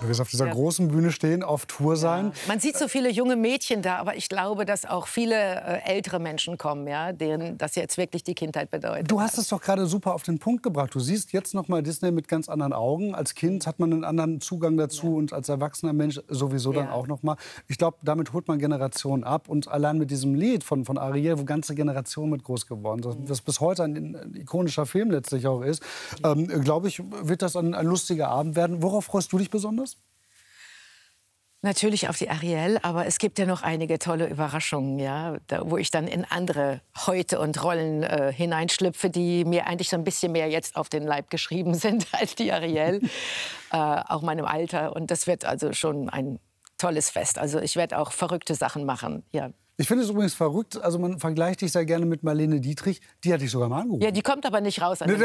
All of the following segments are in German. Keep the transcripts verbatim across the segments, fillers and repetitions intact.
Du wirst auf dieser ja. großen Bühne stehen, auf Tour sein. Ja. Man sieht so viele junge Mädchen da, aber ich glaube, dass auch viele äh, ältere Menschen kommen, ja, denen das jetzt wirklich die Kindheit bedeutet. Du hast es doch gerade super auf den Punkt gebracht. Du siehst jetzt noch mal Disney mit ganz anderen Augen. Als Kind hat man einen anderen Zugang dazu ja. und als erwachsener Mensch sowieso dann ja. auch noch mal. Ich glaube, damit holt man Generationen ab. Und allein mit diesem Lied von, von Ariel, wo ganze Generationen mit groß geworden sind, das bis heute ein, ein ikonischer Film letztlich auch ist, ähm, glaube ich, wird das ein, ein lustiger Abend werden. Worauf freust du dich besonders? Natürlich auf die Ariel, aber es gibt ja noch einige tolle Überraschungen, ja, da, wo ich dann in andere Häute und Rollen äh, hineinschlüpfe, die mir eigentlich so ein bisschen mehr jetzt auf den Leib geschrieben sind als die Ariel, äh, auch meinem Alter. Und das wird also schon ein tolles Fest. Also ich werde auch verrückte Sachen machen, ja. Ich finde es übrigens verrückt, also man vergleicht dich sehr gerne mit Marlene Dietrich. Die hat dich sogar mal angerufen. Ja, die kommt aber nicht raus an den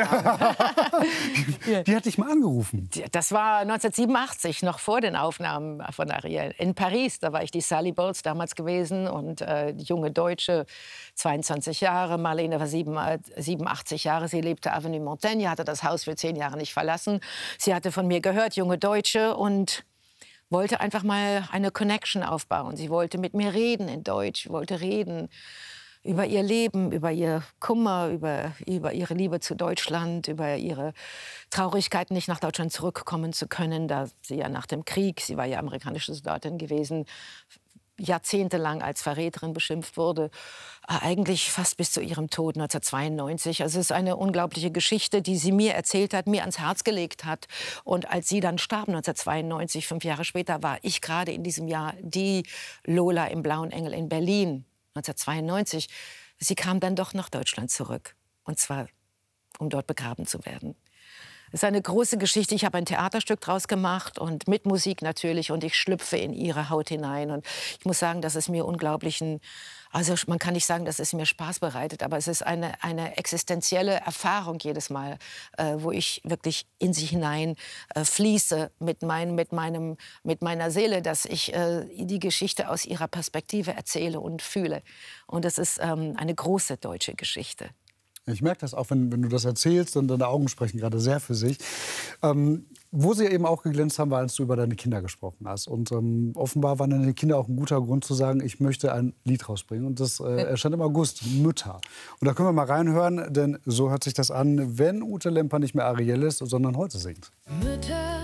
die, die hat dich mal angerufen. Das war neunzehnhundertsiebenundachtzig, noch vor den Aufnahmen von Ariel. In Paris, da war ich die Sally Bowles damals gewesen und äh, die junge Deutsche, zweiundzwanzig Jahre. Marlene war siebenundachtzig Jahre, sie lebte Avenue Montaigne, hatte das Haus für zehn Jahre nicht verlassen. Sie hatte von mir gehört, junge Deutsche, und wollte einfach mal eine Connection aufbauen. Sie wollte mit mir reden in Deutsch, sie wollte reden über ihr Leben, über ihr Kummer, über, über ihre Liebe zu Deutschland, über ihre Traurigkeit, nicht nach Deutschland zurückkommen zu können, da sie ja nach dem Krieg, sie war ja amerikanische Soldatin gewesen, jahrzehntelang als Verräterin beschimpft wurde, eigentlich fast bis zu ihrem Tod neunzehnhundertzweiundneunzig. Also es ist eine unglaubliche Geschichte, die sie mir erzählt hat, mir ans Herz gelegt hat. Und als sie dann starb neunzehnhundertzweiundneunzig, fünf Jahre später, war ich gerade in diesem Jahr die Lola im Blauen Engel in Berlin, neunzehnhundertzweiundneunzig. Sie kam dann doch nach Deutschland zurück, und zwar, um dort begraben zu werden. Es ist eine große Geschichte. Ich habe ein Theaterstück draus gemacht und mit Musik natürlich, und ich schlüpfe in ihre Haut hinein. Und ich muss sagen, dass es mir unglaublichen, also man kann nicht sagen, dass es mir Spaß bereitet, aber es ist eine, eine existenzielle Erfahrung jedes Mal, äh, wo ich wirklich in sie hinein äh, fließe mit, mein, mit, meinem, mit meiner Seele, dass ich äh, die Geschichte aus ihrer Perspektive erzähle und fühle. Und es ist ähm, eine große deutsche Geschichte. Ich merke das auch, wenn, wenn du das erzählst, und deine Augen sprechen gerade sehr für sich. Ähm, wo sie eben auch geglänzt haben, war, als du über deine Kinder gesprochen hast. Und ähm, offenbar waren deine Kinder auch ein guter Grund zu sagen, ich möchte ein Lied rausbringen. Und das äh, erscheint im August, Mütter. Und da können wir mal reinhören, denn so hört sich das an, wenn Ute Lemper nicht mehr Ariel ist, sondern heute singt. Mütter